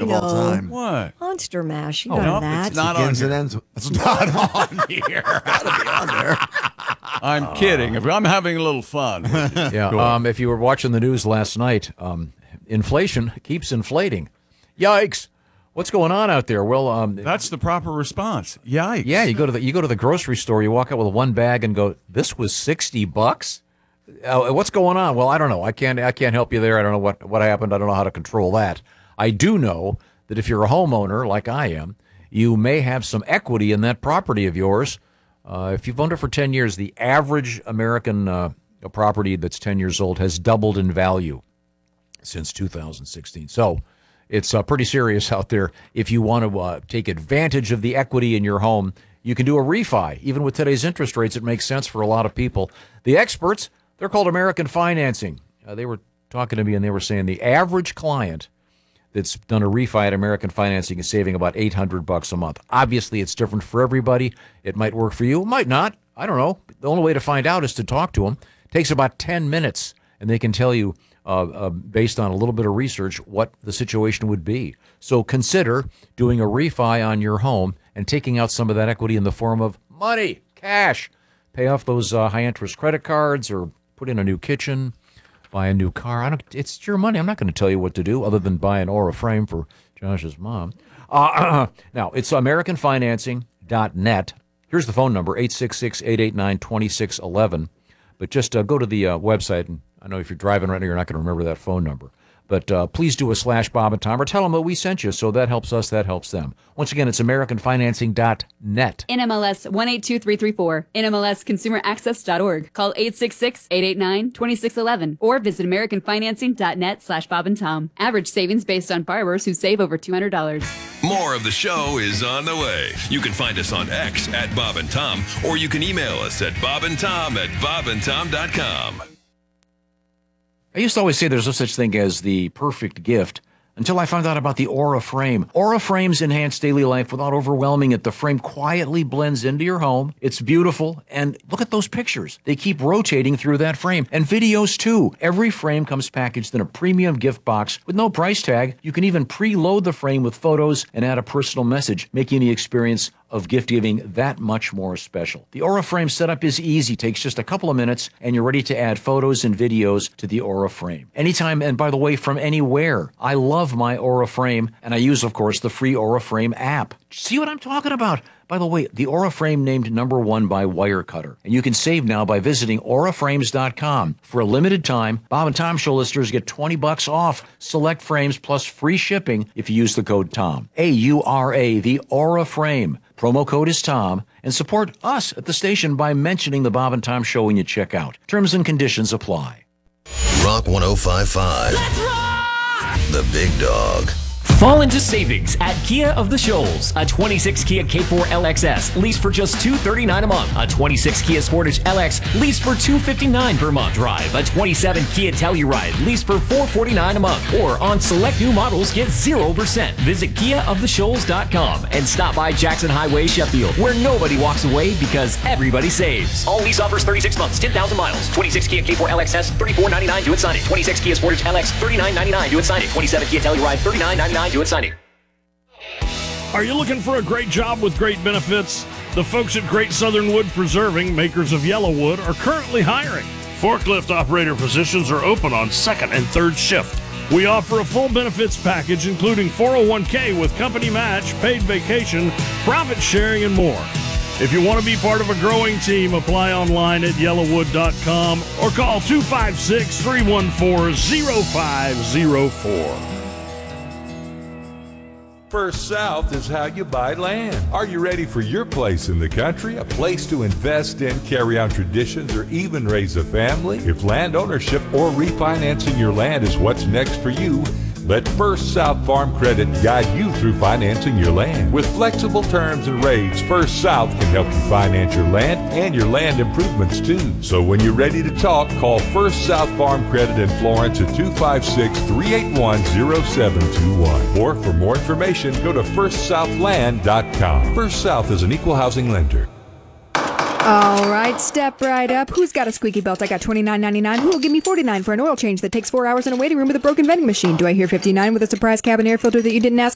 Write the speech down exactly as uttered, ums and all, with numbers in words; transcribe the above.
of all know. time. What? Monster Mash. You Oh, know no, that. it's not on Begins here. and ends. It's not on here. Gotta be on there. I'm kidding. If I'm having a little fun. Yeah. Go Um, if you were watching the news last night, um, inflation keeps inflating. Yikes! What's going on out there? Well, um, That's the proper response. Yikes. yeah, you go to the you go to the grocery store, you walk out with one bag and go, "This was sixty bucks." Uh, what's going on? Well, I don't know. I can't I can't help you there. I don't know what what happened. I don't know how to control that. I do know that if you're a homeowner like I am, you may have some equity in that property of yours. Uh, if you've owned it for ten years, the average American uh, property that's ten years old has doubled in value since two thousand sixteen. So it's uh, pretty serious out there. If you want to uh, take advantage of the equity in your home, you can do a refi. Even with today's interest rates, it makes sense for a lot of people. The experts, they're called American Financing. Uh, they were talking to me, and they were saying the average client that's done a refi at American Financing is saving about eight hundred bucks a month. Obviously, it's different for everybody. It might work for you. It might not. I don't know. The only way to find out is to talk to them. It takes about ten minutes, and they can tell you, uh, uh, based on a little bit of research, what the situation would be. So consider doing a refi on your home and taking out some of that equity in the form of money, cash. Pay off those uh, high-interest credit cards or put in a new kitchen. Buy a new car. I don't. It's your money. I'm not going to tell you what to do other than buy an Aura frame for Josh's mom. Uh, now, it's American Financing dot net. Here's the phone number, eight six six, eight eight nine, two six one one. But just uh, go to the uh, website, and I know if you're driving right now, you're not going to remember that phone number. But uh, please do a slash Bob and Tom or tell them that we sent you, so that helps us, that helps them. Once again, it's American Financing dot net. N M L S one eight two three three four, N M L S consumer access dot org. Call eight six six, eight eight nine, two six one one or visit American Financing dot net slash Bob and Tom. Average savings based on borrowers who save over two hundred dollars. More of the show is on the way. You can find us on X at Bob and Tom, or you can email us at bob and tom at bob and tom dot com. I used to always say there's no such thing as the perfect gift until I found out about the Aura frame. Aura frames enhance daily life without overwhelming it. The frame quietly blends into your home. It's beautiful. And look at those pictures. They keep rotating through that frame. And videos, too. Every frame comes packaged in a premium gift box with no price tag. You can even preload the frame with photos and add a personal message, making the experience of gift giving that much more special. The Aura frame setup is easy, takes just a couple of minutes, and you're ready to add photos and videos to the Aura frame. Anytime, and by the way, from anywhere. I love my Aura frame, and I use, of course, the free Aura frame app. See what I'm talking about? By the way, the Aura frame named number one by Wirecutter. And you can save now by visiting aura frames dot com. For a limited time, Bob and Tom Show listeners get twenty bucks off select frames plus free shipping if you use the code TOM. A U R A, the Aura frame. Promo code is TOM. And support us at the station by mentioning the Bob and Tom Show when you check out. Terms and conditions apply. Rock one oh five point five. Let's rock! The Big Dog. Fall into savings at Kia of the Shoals. A twenty-six Kia K four L X S leased for just two hundred thirty-nine dollars a month. A twenty-six Kia Sportage L X leased for two hundred fifty-nine dollars per month. Drive a twenty-seven Kia Telluride leased for four hundred forty-nine dollars a month. Or on select new models, get zero percent. Visit kia of the shoals dot com and stop by Jackson Highway, Sheffield, where nobody walks away because everybody saves. All lease offers thirty-six months, ten thousand miles. twenty-six Kia K four L X S, thirty-four ninety-nine, do it signing. twenty-six Kia Sportage L X, thirty-nine ninety-nine, do it signing. twenty-seven Kia Telluride, thirty-nine ninety-nine, do it signing. Are you looking for a great job with great benefits? The folks at Great Southern Wood Preserving, makers of Yellow Wood, are currently hiring. Forklift operator positions are open on second and third shift. We offer a full benefits package including four oh one k with company match, paid vacation, profit sharing, and more. If you want to be part of a growing team, apply online at yellow wood dot com or call two five six, three one four, zero five zero four. First South is how you buy land. Are you ready for your place in the country? A place to invest in, carry on traditions, or even raise a family? If land ownership or refinancing your land is what's next for you, let First South Farm Credit guide you through financing your land. With flexible terms and rates, First South can help you finance your land and your land improvements too. So when you're ready to talk, call First South Farm Credit in Florence at two five six, three eight one, zero seven two one. Or for more information, go to first south land dot com. First South is an equal housing lender. All right, step right up. Who's got a squeaky belt? I got twenty-nine ninety-nine. Who will give me forty-nine for an oil change that takes four hours in a waiting room with a broken vending machine? Do I hear fifty-nine with a surprise cabin air filter that you didn't ask